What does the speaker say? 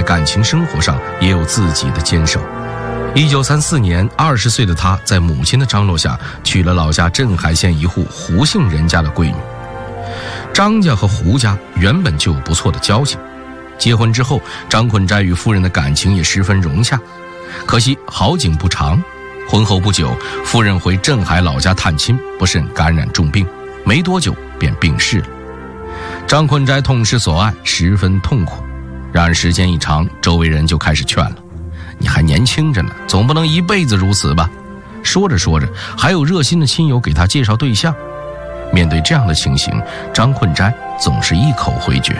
感情生活上也有自己的坚守。1934年，20岁的他在母亲的张罗下娶了老家镇海县一户胡姓人家的闺女。张家和胡家原本就有不错的交情，结婚之后，张捆斋与夫人的感情也十分融洽。可惜好景不长，婚后不久，夫人回镇海老家探亲，不慎感染重病，没多久便病逝了。张捆斋痛失所爱，十分痛苦。然而时间一长，周围人就开始劝了：“你还年轻着呢，总不能一辈子如此吧？”说着说着，还有热心的亲友给他介绍对象。面对这样的情形，张捆斋总是一口回绝。